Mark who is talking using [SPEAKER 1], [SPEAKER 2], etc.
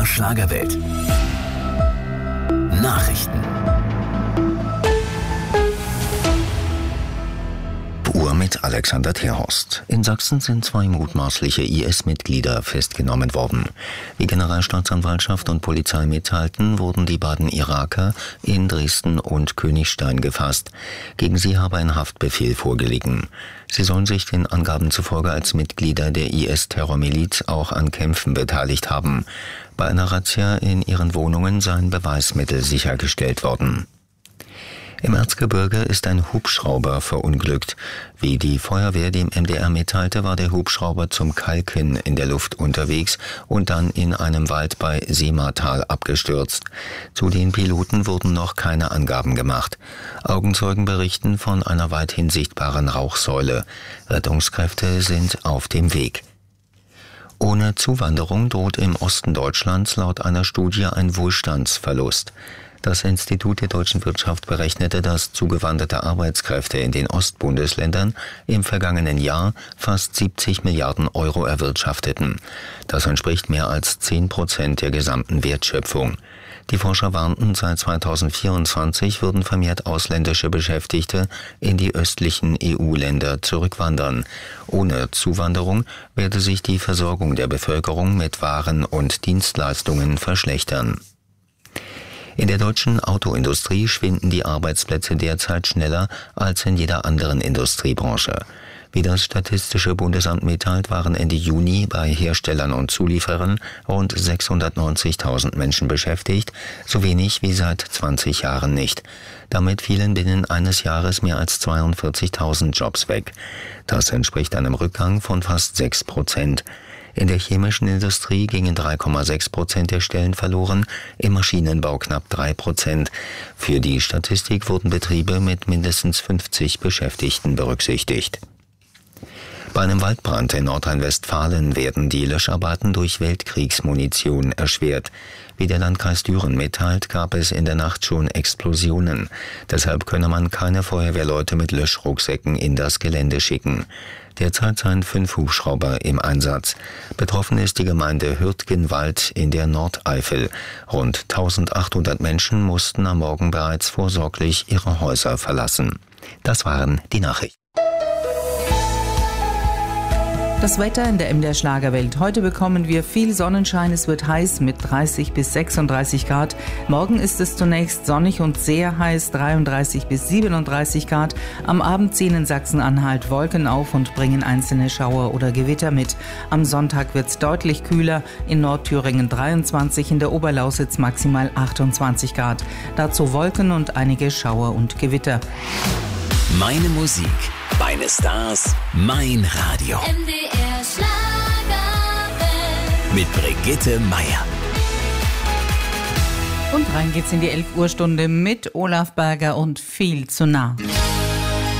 [SPEAKER 1] MDR Schlagerwelt. Nachrichten.
[SPEAKER 2] Mit Alexander Terhorst. In Sachsen sind 2 mutmaßliche IS-Mitglieder festgenommen worden. Wie Generalstaatsanwaltschaft und Polizei mitteilten, wurden die beiden Iraker in Dresden und Königstein gefasst. Gegen sie habe ein Haftbefehl vorgelegen. Sie sollen sich den Angaben zufolge als Mitglieder der IS-Terrormiliz auch an Kämpfen beteiligt haben. Bei einer Razzia in ihren Wohnungen seien Beweismittel sichergestellt worden. Im Erzgebirge ist ein Hubschrauber verunglückt. Wie die Feuerwehr dem MDR mitteilte, war der Hubschrauber zum Kalken in der Luft unterwegs und dann in einem Wald bei Seematal abgestürzt. Zu den Piloten wurden noch keine Angaben gemacht. Augenzeugen berichten von einer weithin sichtbaren Rauchsäule. Rettungskräfte sind auf dem Weg. Ohne Zuwanderung droht im Osten Deutschlands laut einer Studie ein Wohlstandsverlust. Das Institut der deutschen Wirtschaft berechnete, dass zugewanderte Arbeitskräfte in den Ostbundesländern im vergangenen Jahr fast 70 Milliarden Euro erwirtschafteten. Das entspricht mehr als 10% der gesamten Wertschöpfung. Die Forscher warnten, seit 2024 würden vermehrt ausländische Beschäftigte in die östlichen EU-Länder zurückwandern. Ohne Zuwanderung werde sich die Versorgung der Bevölkerung mit Waren und Dienstleistungen verschlechtern. In der deutschen Autoindustrie schwinden die Arbeitsplätze derzeit schneller als in jeder anderen Industriebranche. Wie das Statistische Bundesamt mitteilt, waren Ende Juni bei Herstellern und Zulieferern rund 690.000 Menschen beschäftigt, so wenig wie seit 20 Jahren nicht. Damit fielen binnen eines Jahres mehr als 42.000 Jobs weg. Das entspricht einem Rückgang von fast 6%. In der chemischen Industrie gingen 3,6% der Stellen verloren, im Maschinenbau knapp 3%. Für die Statistik wurden Betriebe mit mindestens 50 Beschäftigten berücksichtigt. Bei einem Waldbrand in Nordrhein-Westfalen werden die Löscharbeiten durch Weltkriegsmunition erschwert. Wie der Landkreis Düren mitteilt, gab es in der Nacht schon Explosionen. Deshalb könne man keine Feuerwehrleute mit Löschrucksäcken in das Gelände schicken. Derzeit seien 5 Hubschrauber im Einsatz. Betroffen ist die Gemeinde Hürtgenwald in der Nordeifel. Rund 1800 Menschen mussten am Morgen bereits vorsorglich ihre Häuser verlassen. Das waren die Nachrichten.
[SPEAKER 3] Das Wetter in der MDR Schlagerwelt. Heute bekommen wir viel Sonnenschein. Es wird heiß mit 30 bis 36 Grad. Morgen ist es zunächst sonnig und sehr heiß, 33 bis 37 Grad. Am Abend ziehen in Sachsen-Anhalt Wolken auf und bringen einzelne Schauer oder Gewitter mit. Am Sonntag wird es deutlich kühler. In Nordthüringen 23, in der Oberlausitz maximal 28 Grad. Dazu Wolken und einige Schauer und Gewitter.
[SPEAKER 1] Meine Musik, meine Stars, mein Radio.
[SPEAKER 4] MDR Schlagerwelt.
[SPEAKER 1] Mit Brigitte Meier.
[SPEAKER 3] Und rein geht's in die 11 Uhr Stunde mit Olaf Berger und viel zu nah.